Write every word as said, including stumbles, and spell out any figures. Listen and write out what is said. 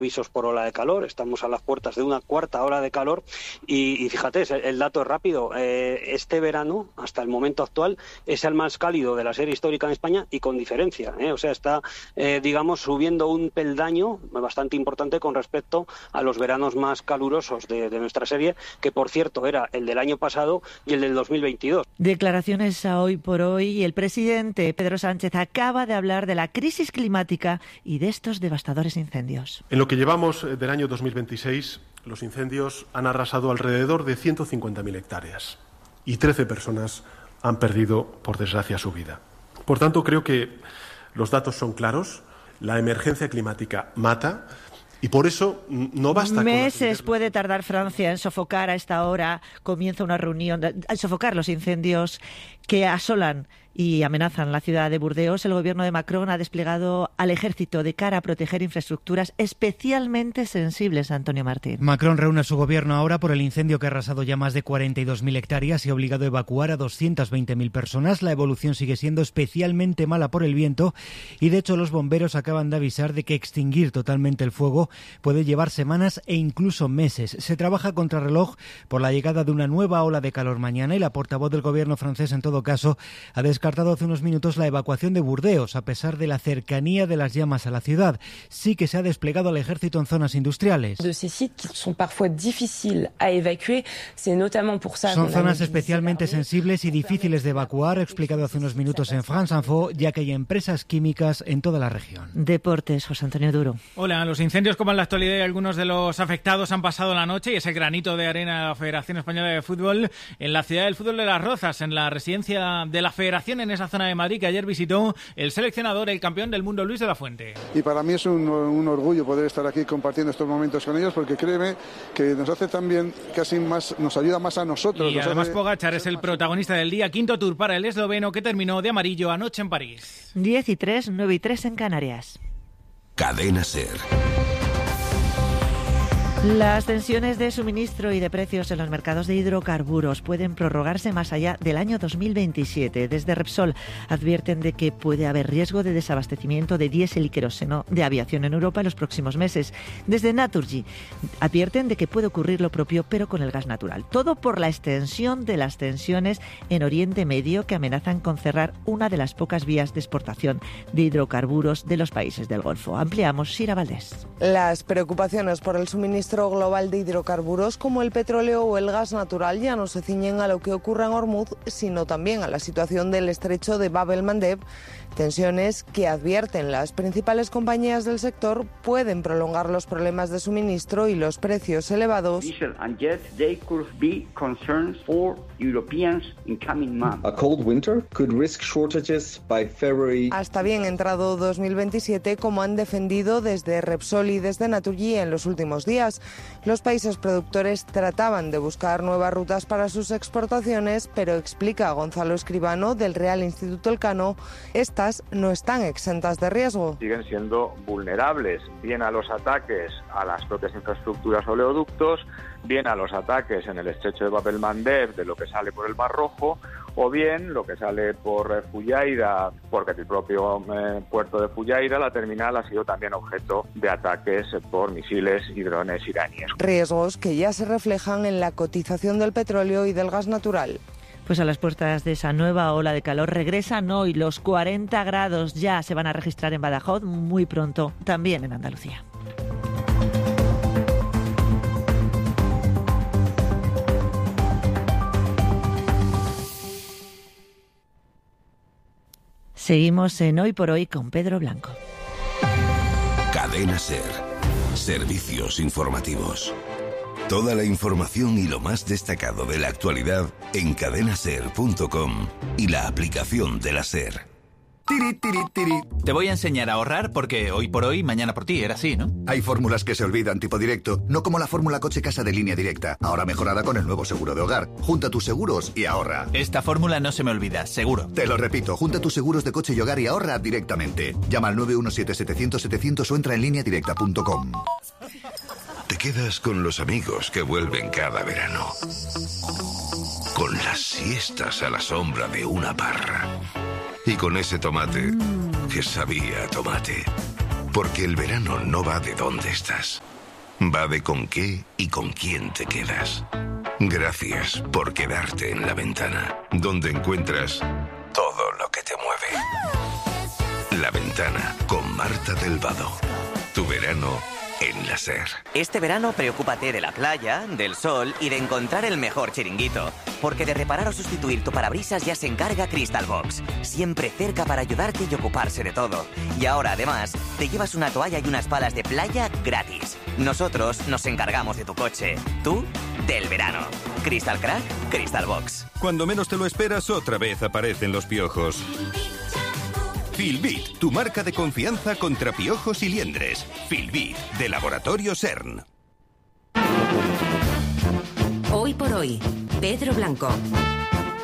avisos por ola de calor, estamos a las puertas de una cuarta ola de calor y, y fíjate, el dato es rápido, eh, este verano, hasta el momento actual, es el más cálido de la serie histórica en España y con diferencia, ¿eh? O sea, está, eh, digamos, subiendo un peldaño bastante importante con respecto a los veranos más calurosos de, de nuestra serie, que por cierto era el del año pasado y el del dos mil veintidós. Declaraciones a Hoy por Hoy y el presidente Pedro Sánchez acaba de hablar de la crisis climática y de estos devastadores incendios. En lo que llevamos del año dos mil veintiséis, los incendios han arrasado alrededor de ciento cincuenta mil hectáreas y trece personas han perdido, por desgracia, su vida. Por tanto, creo que los datos son claros, la emergencia climática mata y por eso no basta. Meses con puede tardar Francia en sofocar a esta hora, comienza una reunión, en sofocar los incendios que asolan y amenazan la ciudad de Burdeos. El gobierno de Macron ha desplegado al ejército de cara a proteger infraestructuras especialmente sensibles. Antonio Martín. Macron reúne a su gobierno ahora por el incendio que ha arrasado ya más de cuarenta y dos mil hectáreas y ha obligado a evacuar a doscientas veinte mil personas. La evolución sigue siendo especialmente mala por el viento y de hecho los bomberos acaban de avisar de que extinguir totalmente el fuego puede llevar semanas e incluso meses. Se trabaja contrarreloj por la llegada de una nueva ola de calor mañana y la portavoz del gobierno francés en todo caso ha descartado hace unos minutos la evacuación de Burdeos a pesar de la cercanía de las llamas a la ciudad. Sí que se ha desplegado al ejército en zonas industriales. Son zonas especialmente sensibles y difíciles de evacuar, ha explicado hace unos minutos en France Info, ya que hay empresas químicas en toda la región. Deportes, José Antonio Duro. Hola, los incendios como en la actualidad y algunos de los afectados han pasado la noche y ese granito de arena de la Federación Española de Fútbol en la ciudad del fútbol de Las Rozas, en la residencia de la Federación en esa zona de Madrid que ayer visitó el seleccionador, el campeón del mundo Luis de la Fuente. Y para mí es un, un orgullo poder estar aquí compartiendo estos momentos con ellos porque créeme que nos hace también casi más, nos ayuda más a nosotros. Y además hace... Pogačar es el protagonista del día, quinto tour para el esloveno que terminó de amarillo anoche en París. diez y tres, nueve y tres en Canarias. Cadena SER. Las tensiones de suministro y de precios en los mercados de hidrocarburos pueden prorrogarse más allá del año dos mil veintisiete. Desde Repsol advierten de que puede haber riesgo de desabastecimiento de diésel y queroseno de aviación en Europa en los próximos meses. Desde Naturgy advierten de que puede ocurrir lo propio, pero con el gas natural. Todo por la extensión de las tensiones en Oriente Medio que amenazan con cerrar una de las pocas vías de exportación de hidrocarburos de los países del Golfo. Ampliamos, Sira Valdés. Las preocupaciones por el suministro global de hidrocarburos como el petróleo o el gas natural ya no se ciñen a lo que ocurra en Hormuz, sino también a la situación del estrecho de Bab el-Mandeb. Tensiones que, advierten las principales compañías del sector, pueden prolongar los problemas de suministro y los precios elevados. Hasta bien entrado dos mil veintisiete, como han defendido desde Repsol y desde Naturgy en los últimos días. Los países productores trataban de buscar nuevas rutas para sus exportaciones, pero explica Gonzalo Escribano del Real Instituto Elcano, esta no están exentas de riesgo. Siguen siendo vulnerables, bien a los ataques a las propias infraestructuras oleoductos, bien a los ataques en el estrecho de Bab el-Mandeb de lo que sale por el Mar Rojo, o bien lo que sale por eh, Fujairah, porque el propio eh, puerto de Fujairah, la terminal, ha sido también objeto de ataques por misiles y drones iraníes. Riesgos que ya se reflejan en la cotización del petróleo y del gas natural. Pues a las puertas de esa nueva ola de calor regresan hoy los cuarenta grados, ya se van a registrar en Badajoz muy pronto, también en Andalucía. Seguimos en Hoy por Hoy con Pedro Blanco. Cadena SER. Servicios informativos. Toda la información y lo más destacado de la actualidad en cadena ser punto com y la aplicación de la SER. Tiri, tiri, tiri. Te voy a enseñar a ahorrar porque hoy por hoy, mañana por ti, era así, ¿no? Hay fórmulas que se olvidan, tipo directo, no como la fórmula coche-casa de Línea Directa, ahora mejorada con el nuevo seguro de hogar. Junta tus seguros y ahorra. Esta fórmula no se me olvida, seguro. Te lo repito, junta tus seguros de coche y hogar y ahorra directamente. Llama al nueve uno siete, setecientos, setecientos o entra en línea directa punto com. Te quedas con los amigos que vuelven cada verano. Con las siestas a la sombra de una parra. Y con ese tomate que sabía a tomate. Porque el verano no va de dónde estás. Va de con qué y con quién te quedas. Gracias por quedarte en La Ventana, donde encuentras todo lo que te mueve. La Ventana, con Marta del Vado. Tu verano en la SER. Este verano preocúpate de la playa, del sol y de encontrar el mejor chiringuito. Porque de reparar o sustituir tu parabrisas ya se encarga Crystal Box. Siempre cerca para ayudarte y ocuparse de todo. Y ahora, además, te llevas una toalla y unas palas de playa gratis. Nosotros nos encargamos de tu coche. Tú, del verano. Crystal Crack, Crystal Box. Cuando menos te lo esperas, otra vez aparecen los piojos. Filbit, tu marca de confianza contra piojos y liendres. Filbit, de Laboratorio CERN. Hoy por hoy, Pedro Blanco.